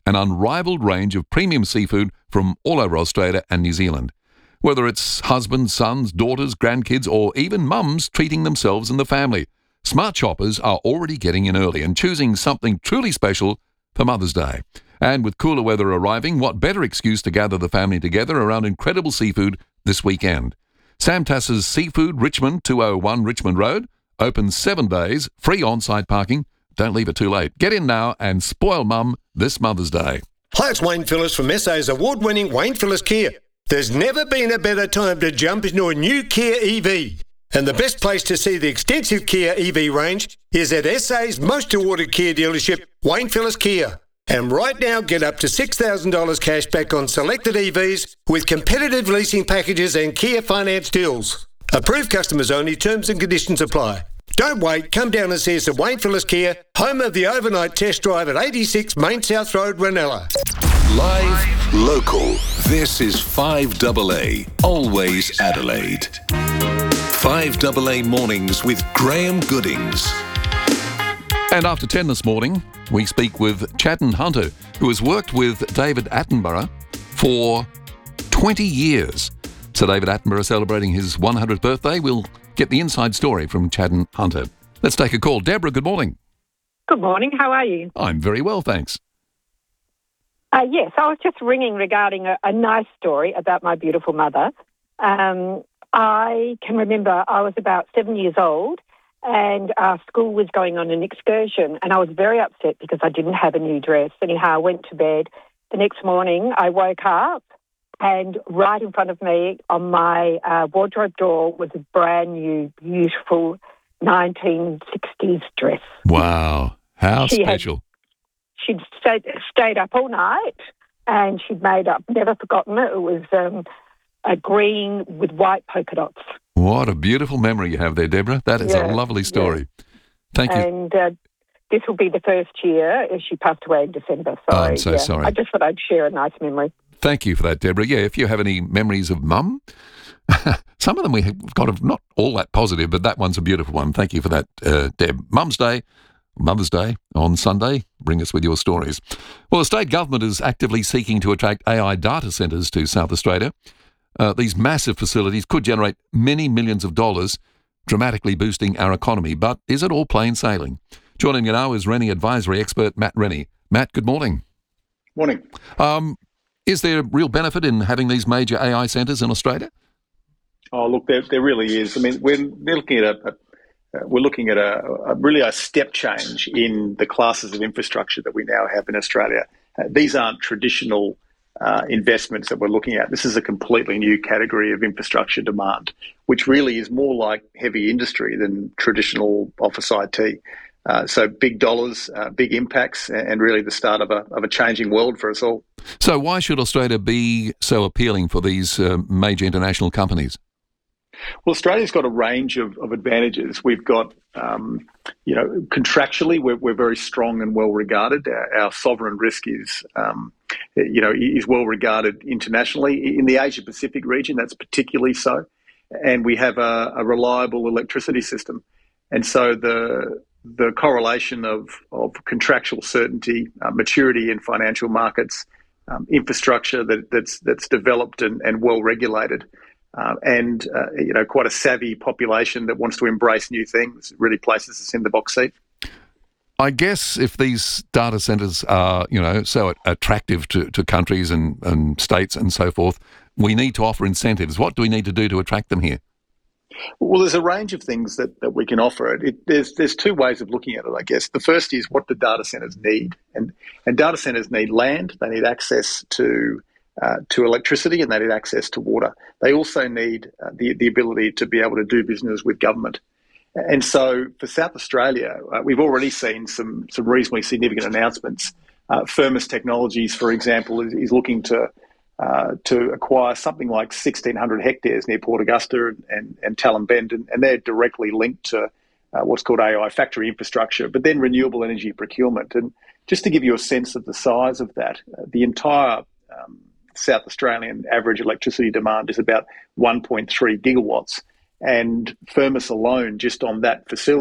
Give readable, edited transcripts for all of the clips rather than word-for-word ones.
an unrivaled range of premium seafood from all over Australia and New Zealand. Whether it's husbands, sons, daughters, grandkids, or even mums treating themselves and the family, Smart Shoppers are already getting in early and choosing something truly special for Mother's Day. And with cooler weather arriving, what better excuse to gather the family together around incredible seafood this weekend? Sam Tass's Seafood Richmond, 201 Richmond Road, open 7 days, free on-site parking. Don't leave it too late. Get in now and spoil Mum this Mother's Day. Hi, it's Wayne Phillips from SA's award-winning Wayne Phillips Kia. There's never been a better time to jump into a new Kia EV. And the best place to see the extensive Kia EV range is at SA's most awarded Kia dealership, Wayne Phillips Kia. And right now, get up to $6,000 cash back on selected EVs with competitive leasing packages and Kia finance deals. Approved customers only, terms and conditions apply. Don't wait, come down and see us at Wayne Phillips Kia, home of the overnight test drive at 86 Main South Road, Ranella. Live, local. This is 5AA, always Adelaide. 5AA Mornings with Graham Goodings. And after 10 this morning, we speak with Chadden Hunter, who has worked with David Attenborough for 20 years. So David Attenborough celebrating his 100th birthday. We'll get the inside story from Chadden Hunter. Let's take a call. Deborah, good morning. Good morning. How are you? I'm very well, thanks. Yes, I was just ringing regarding a nice story about my beautiful mother. I can remember I was about 7 years old and our school was going on an excursion and I was very upset because I didn't have a new dress. Anyhow, I went to bed. The next morning I woke up and right in front of me on my wardrobe door was a brand new, beautiful 1960s dress. Wow, how special. She'd stayed up all night and she'd made up, never forgotten it. It was a green with white polka dots. What a beautiful memory you have there, Deborah. That is a lovely story. Yeah. Thank you. And this will be the first year. She passed away in December. So, I'm so sorry. I just thought I'd share a nice memory. Thank you for that, Deborah. Yeah, if you have any memories of Mum, some of them we've got not all that positive, but that one's a beautiful one. Thank you for that, Deb. Mother's Day on Sunday. Bring us with your stories. Well, the state government is actively seeking to attract AI data centres to South Australia. These massive facilities could generate many millions of dollars, dramatically boosting our economy. But is it all plain sailing? Joining me now is Rennie advisory expert Matt Rennie. Matt, good morning. Morning. Is there real benefit in having these major AI centres in Australia? Oh, look, there really is. I mean, we're looking at a step change in the classes of infrastructure that we now have in Australia. These aren't traditional investments that we're looking at. This is a completely new category of infrastructure demand, which really is more like heavy industry than traditional office IT. So big dollars, big impacts, and really the start of a changing world for us all. So why should Australia be so appealing for these major international companies? Well, Australia's got a range of advantages. We've got, contractually, we're very strong and well regarded. Our sovereign risk is well regarded internationally. In the Asia Pacific region, that's particularly so. And we have a reliable electricity system. And so the correlation of contractual certainty, maturity in financial markets, infrastructure that's developed and well regulated, and quite a savvy population that wants to embrace new things really places us in the box seat. I guess if these data centres are, so attractive to countries and states and so forth, we need to offer incentives. What do we need to do to attract them here? Well, there's a range of things that we can offer. There's two ways of looking at it, I guess. The first is what do data centres need? And data centres need land, they need access to electricity, and they need access to water. They also need the ability to be able to do business with government. And so for South Australia, we've already seen some reasonably significant announcements. Firmus Technologies, for example, is looking to acquire something like 1,600 hectares near Port Augusta and Talon Bend, and they're directly linked to what's called AI factory infrastructure, but then renewable energy procurement. And just to give you a sense of the size of that, the entire South Australian average electricity demand is about 1.3 gigawatts. And Firmus alone, just on that facility,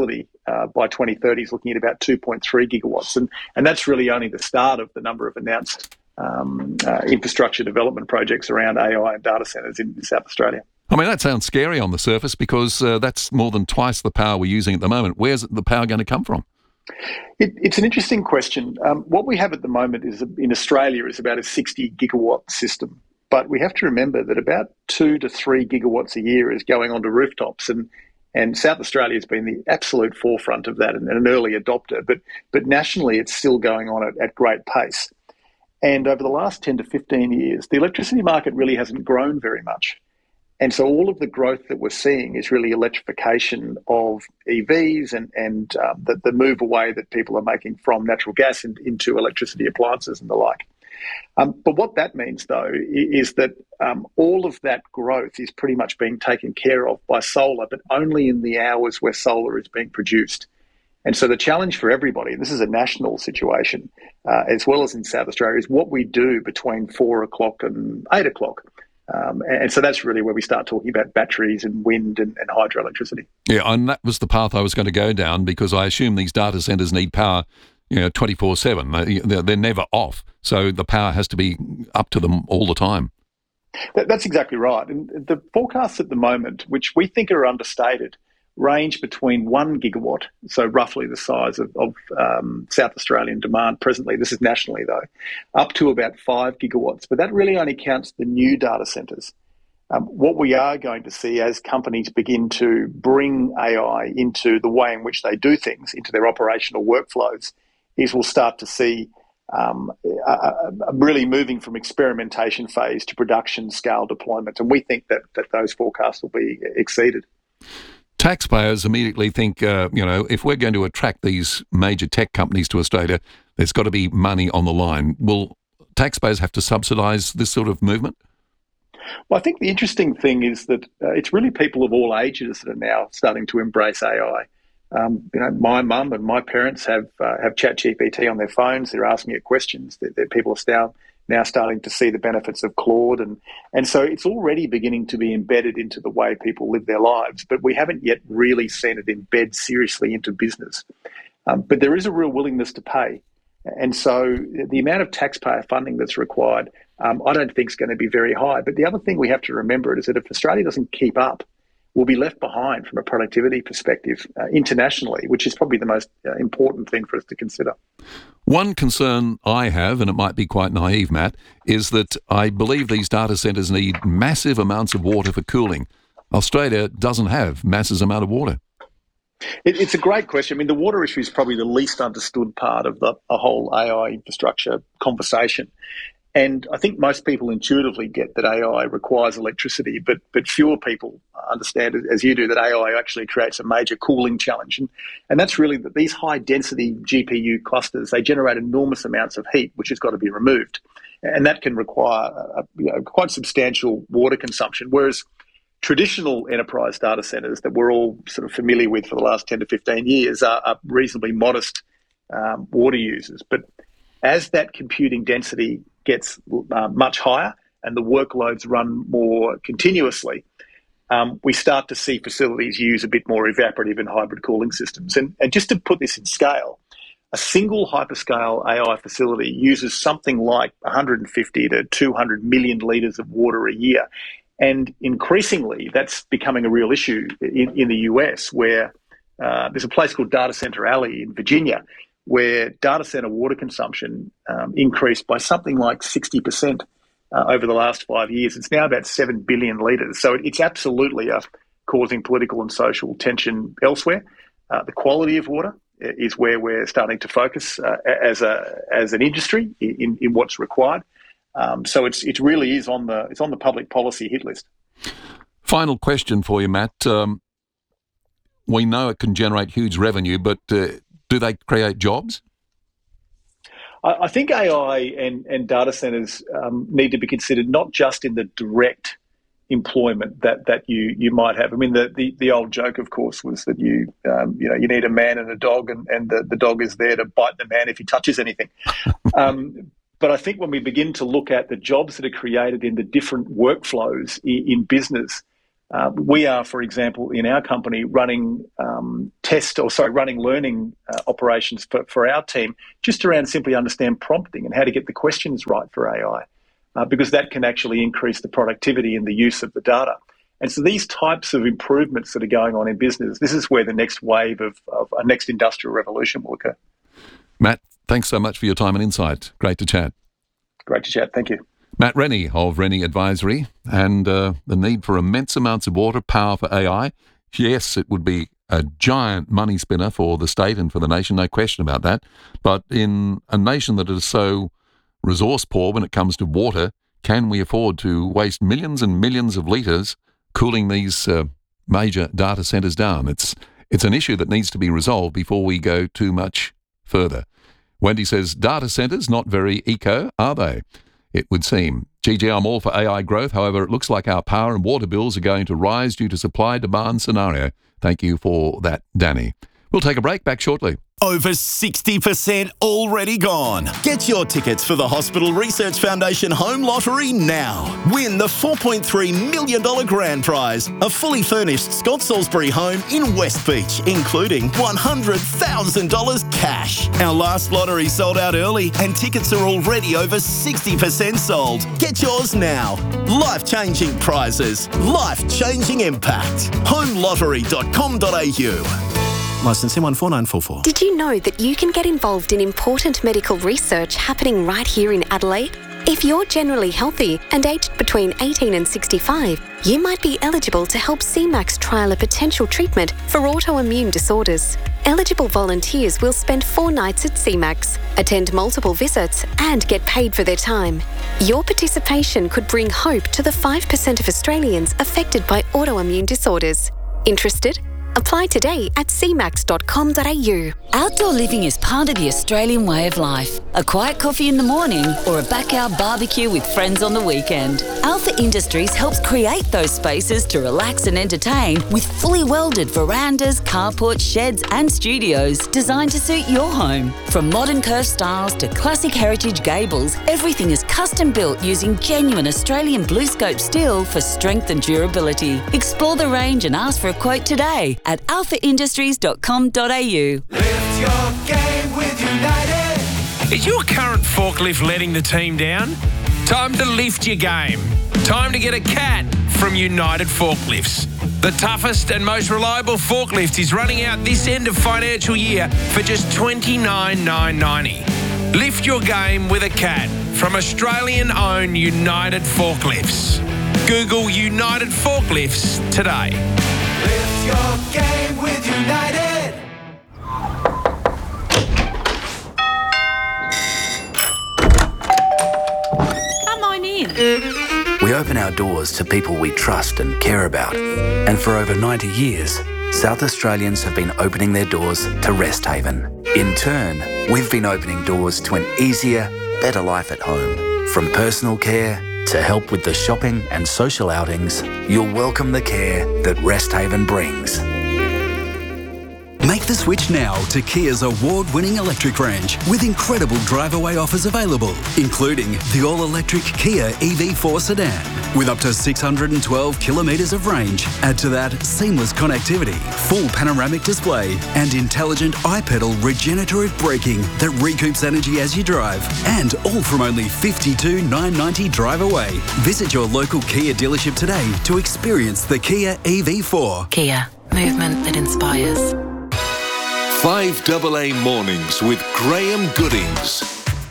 by 2030 is looking at about 2.3 gigawatts. And that's really only the start of the number of announced infrastructure development projects around AI and data centres in South Australia. I mean, that sounds scary on the surface because that's more than twice the power we're using at the moment. Where's the power going to come from? It's an interesting question. What we have at the moment is in Australia is about a 60 gigawatt system. But we have to remember that about 2 to 3 gigawatts a year is going onto rooftops, and South Australia has been the absolute forefront of that and an early adopter. But nationally, it's still going on at great pace. And over the last 10 to 15 years, the electricity market really hasn't grown very much. And so all of the growth that we're seeing is really electrification of EVs and the move away that people are making from natural gas into electricity appliances and the like. But what that means, though, is that all of that growth is pretty much being taken care of by solar, but only in the hours where solar is being produced. And so the challenge for everybody, this is a national situation, as well as in South Australia, is what we do between 4 o'clock and 8 o'clock. And so that's really where we start talking about batteries and wind and hydroelectricity. Yeah, and that was the path I was going to go down because I assume these data centres need power 24/7. They're never off. So the power has to be up to them all the time. That's exactly right. And the forecasts at the moment, which we think are understated, range between 1 gigawatt, so roughly the size of South Australian demand presently, this is nationally though, up to about 5 gigawatts. But that really only counts the new data centres. What we are going to see as companies begin to bring AI into the way in which they do things, into their operational workflows, is we'll start to see really moving from experimentation phase to production scale deployment. And we think that those forecasts will be exceeded. Taxpayers immediately think, if we're going to attract these major tech companies to Australia, there's got to be money on the line. Will taxpayers have to subsidise this sort of movement? Well, I think the interesting thing is that it's really people of all ages that are now starting to embrace AI. My mum and my parents have ChatGPT on their phones. They're asking it questions. People are now starting to see the benefits of Claude. And so it's already beginning to be embedded into the way people live their lives, but we haven't yet really seen it embed seriously into business. But there is a real willingness to pay. And so the amount of taxpayer funding that's required, I don't think is going to be very high. But the other thing we have to remember is that if Australia doesn't keep up, we'll be left behind from a productivity perspective internationally, which is probably the most important thing for us to consider. One concern I have, and it might be quite naive, Matt, is that I believe these data centres need massive amounts of water for cooling. Australia doesn't have massive amount of water. It's a great question. I mean, the water issue is probably the least understood part of the whole AI infrastructure conversation. And I think most people intuitively get that AI requires electricity, but fewer people understand, as you do, that AI actually creates a major cooling challenge. And that's really that these high-density GPU clusters, they generate enormous amounts of heat, which has got to be removed. And that can require quite substantial water consumption, whereas traditional enterprise data centres that we're all sort of familiar with for the last 10 to 15 years are reasonably modest water users. But as that computing density gets much higher and the workloads run more continuously, we start to see facilities use a bit more evaporative and hybrid cooling systems. And just to put this in scale, a single hyperscale AI facility uses something like 150 to 200 million litres of water a year. And increasingly, that's becoming a real issue in the US, where there's a place called Data Center Alley in Virginia, where data center water consumption increased by something like 60% over the last 5 years. It's now about 7 billion litres. So it's absolutely causing political and social tension elsewhere. The quality of water is where we're starting to focus as an industry in what's required. So it really is on the public policy hit list. Final question for you, Matt. We know it can generate huge revenue, but do they create jobs? I think AI and data centres need to be considered not just in the direct employment that you might have. I mean, the old joke, of course, was that you need a man and a dog, and the dog is there to bite the man if he touches anything. But I think when we begin to look at the jobs that are created in the different workflows in business, We are, for example, in our company running learning operations for our team just around simply understand prompting and how to get the questions right for AI, because that can actually increase the productivity and the use of the data. And so these types of improvements that are going on in business, this is where the next wave of a next industrial revolution will occur. Matt, thanks so much for your time and insight. Great to chat. Great to chat. Thank you. Matt Rennie of Rennie Advisory, and the need for immense amounts of water power for AI. Yes, it would be a giant money spinner for the state and for the nation, no question about that. But in a nation that is so resource poor when it comes to water, can we afford to waste millions and millions of litres cooling these major data centres down? It's an issue that needs to be resolved before we go too much further. Wendy says, data centres not very eco, are they? It would seem. GG, I'm all for AI growth. However, it looks like our power and water bills are going to rise due to supply-demand scenario. Thank you for that, Danny. We'll take a break. Back shortly. Over 60% already gone. Get your tickets for the Hospital Research Foundation Home Lottery now. Win the $4.3 million grand prize, a fully furnished Scott Salisbury home in West Beach, including $100,000 cash. Our last lottery sold out early and tickets are already over 60% sold. Get yours now. Life-changing prizes. Life-changing impact. homelottery.com.au. Licence M14944. Did you know that you can get involved in important medical research happening right here in Adelaide? If you're generally healthy and aged between 18 and 65, you might be eligible to help CMAX trial a potential treatment for autoimmune disorders. Eligible volunteers will spend 4 nights at CMAX, attend multiple visits and get paid for their time. Your participation could bring hope to the 5% of Australians affected by autoimmune disorders. Interested? Apply today at cmax.com.au. Outdoor living is part of the Australian way of life. A quiet coffee in the morning or a backyard barbecue with friends on the weekend. Alpha Industries helps create those spaces to relax and entertain with fully welded verandas, carports, sheds and studios designed to suit your home. From modern curved styles to classic heritage gables, everything is custom built using genuine Australian BlueScope steel for strength and durability. Explore the range and ask for a quote today at alphaindustries.com.au. Lift your game with United. Is your current forklift letting the team down? Time to lift your game. Time to get a CAT from United Forklifts. The toughest and most reliable forklift is running out this end of financial year for just $29,990. Lift your game with a CAT from Australian-owned United Forklifts. Google United Forklifts today. Lift your game with United. Come on in. We open our doors to people we trust and care about. And for over 90 years, South Australians have been opening their doors to Rest Haven. In turn, we've been opening doors to an easier, better life at home. From personal care to help with the shopping and social outings, you'll welcome the care that Rest Haven brings. Make the switch now to Kia's award-winning electric range with incredible drive-away offers available, including the all-electric Kia EV4 sedan with up to 612 kilometres of range. Add to that seamless connectivity, full panoramic display and intelligent iPedal regenerative braking that recoups energy as you drive. And all from only $52,990 drive away. Visit your local Kia dealership today to experience the Kia EV4. Kia, movement that inspires. 5AA Mornings with Graham Goodings.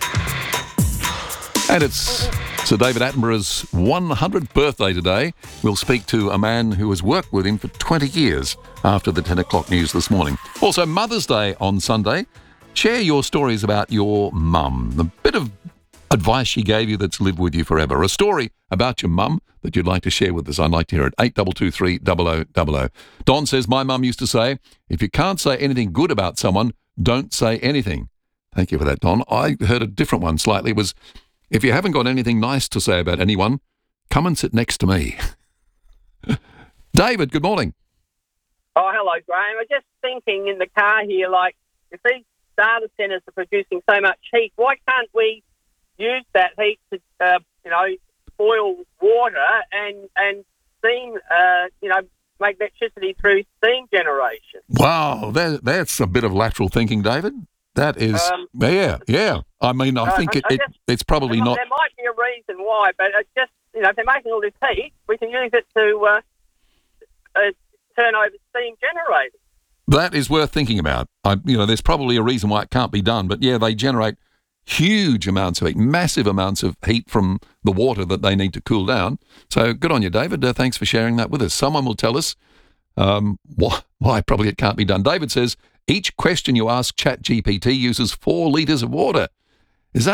And it's Sir David Attenborough's 100th birthday today. We'll speak to a man who has worked with him for 20 years after the 10 o'clock news this morning. Also, Mother's Day on Sunday. Share your stories about your mum, the bit of advice she gave you that's lived with you forever. A story about your mum that you'd like to share with us. I'd like to hear it. 8223 0000. Don says, my mum used to say, if you can't say anything good about someone, don't say anything. Thank you for that, Don. I heard a different one slightly. It was, if you haven't got anything nice to say about anyone, come and sit next to me. David, good morning. Oh, hello, Graham. I was just thinking in the car here, like, if these data centres are producing so much heat, why can't we use that heat to, boil water and steam, make electricity through steam generation. Wow, that's a bit of lateral thinking, David. That is, yeah. I mean, I think it's probably not. There might be a reason why, but it's just, if they're making all this heat, we can use it to turn over steam generators. That is worth thinking about. There's probably a reason why it can't be done, but yeah, they generate huge amounts of heat, massive amounts of heat from the water that they need to cool down. So good on you, David. Thanks for sharing that with us. Someone will tell us why probably it can't be done. David says, each question you ask ChatGPT uses 4 litres of water.